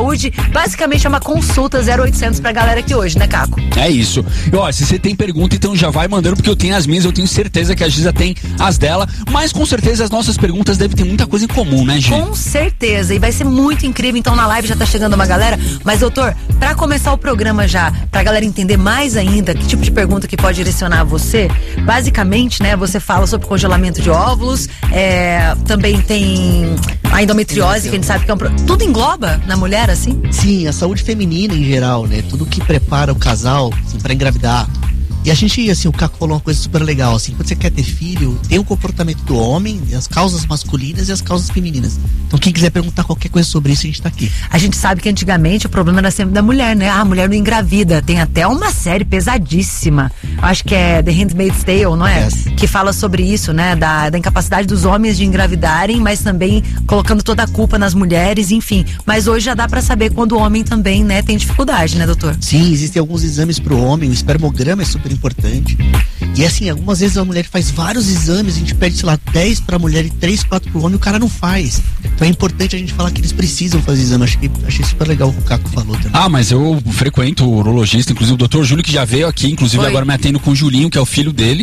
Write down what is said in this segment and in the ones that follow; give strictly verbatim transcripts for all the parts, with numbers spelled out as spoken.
saúde. Basicamente é uma consulta zero oitocentos pra galera aqui hoje, né, Caco? É isso. E, ó, se você tem pergunta, então já vai mandando, porque eu tenho as minhas, eu tenho certeza que a Giza tem as dela, mas com certeza as nossas perguntas devem ter muita coisa em comum, né, Gi? Com certeza, e vai ser muito incrível. Então na live já tá chegando uma galera, mas doutor, pra começar o programa já, pra galera entender mais ainda que tipo de pergunta que pode direcionar a você, basicamente, né, você fala sobre congelamento de óvulos, é, também tem a endometriose, que a gente sabe que é um... Tudo engloba na mulher, assim? Sim, a saúde feminina em geral, né? Tudo que prepara o casal, assim, pra engravidar. E a gente, assim, o Caco falou uma coisa super legal, assim, quando você quer ter filho, tem o comportamento do homem, as causas masculinas e as causas femininas. Então quem quiser perguntar qualquer coisa sobre isso, a gente tá aqui. A gente sabe que antigamente o problema era sempre da mulher, né? Ah, a mulher não engravida. Tem até uma série pesadíssima, acho que é The Handmaid's Tale, não é? Yes. Que fala sobre isso, né? Da, da incapacidade dos homens de engravidarem, mas também colocando toda a culpa nas mulheres, enfim. Mas hoje já dá pra saber quando o homem também, né, tem dificuldade, né, doutor? Sim, existem alguns exames pro homem, o espermograma é super importante. E assim, algumas vezes a mulher faz vários exames, a gente pede, sei lá, dez pra mulher e três, quatro pro homem, o cara não faz. Então é importante a gente falar que eles precisam fazer exame. Acho que, achei super legal o que o Caco falou também. Ah, mas eu frequento o urologista, inclusive o doutor Júlio, que já veio aqui, inclusive Oi. Agora me atendo com o Julinho, que é o filho dele,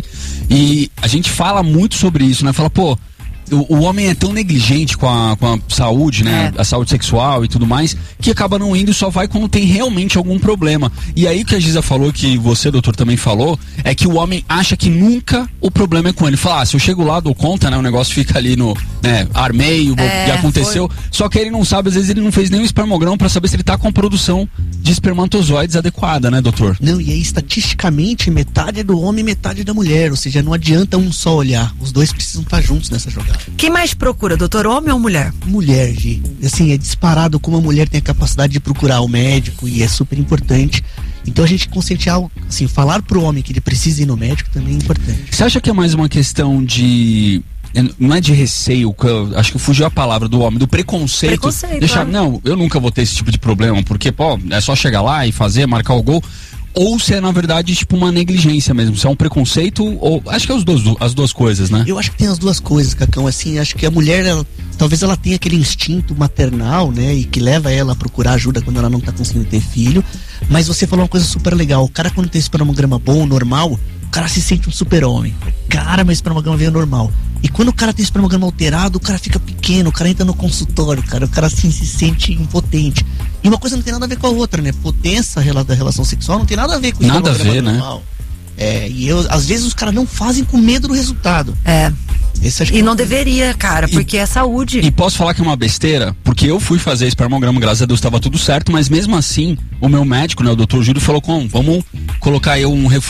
e a gente fala muito sobre isso, né? Fala, pô, O, o homem é tão negligente com a, com a saúde, né? É. A saúde sexual e tudo mais, que acaba não indo e só vai quando tem realmente algum problema. E aí o que a Giza falou, que você, doutor, também falou, é que o homem acha que nunca o problema é com ele. Fala, ah, se eu chego lá, dou conta, né? O negócio fica ali no, né? Armeio, É, e aconteceu. foi. Só que ele não sabe, às vezes ele não fez nenhum espermograma pra saber se ele tá com a produção de espermatozoides adequada, né, doutor? Não, e aí estatisticamente metade é do homem e metade é da mulher, ou seja, não adianta um só olhar, os dois precisam estar juntos nessa jogada. Quem mais procura, doutor, homem ou mulher? Mulher, Gi, assim, é disparado como a mulher tem a capacidade de procurar o médico e é super importante. Então a gente conscientizar, assim, falar pro homem que ele precisa ir no médico também é importante. Você acha que é mais uma questão de... Não é de receio, que eu, acho que fugiu a palavra do homem, do preconceito. Preconceito, Deixar, claro. não, eu nunca vou ter esse tipo de problema, porque, pô, é só chegar lá e fazer, marcar o gol. Ou se é, na verdade, tipo uma negligência mesmo, se é um preconceito, ou... Acho que é os dois, as duas coisas, né? Eu acho que tem as duas coisas, Cacão, assim, acho que a mulher, ela, talvez ela tenha aquele instinto maternal, né, e que leva ela a procurar ajuda quando ela não tá conseguindo ter filho, mas você falou uma coisa super legal, o cara quando tem espermograma bom, normal, o cara se sente um super-homem. Cara, mas espermograma veio normal. E quando o cara tem espermograma alterado, o cara fica pequeno, o cara entra no consultório, cara, o cara assim se sente impotente. E uma coisa não tem nada a ver com a outra, né? Potência da relação sexual não tem nada a ver com o Nada a ver, normal. Né? É, e eu, às vezes os caras não fazem com medo do resultado. É. Esse acho E que não é... deveria, cara, porque E- é saúde. E posso falar que é uma besteira, porque eu fui fazer espermograma, graças a Deus estava tudo certo, mas mesmo assim, o meu médico, né, o doutor Júlio, falou, com, vamos colocar aí um reforço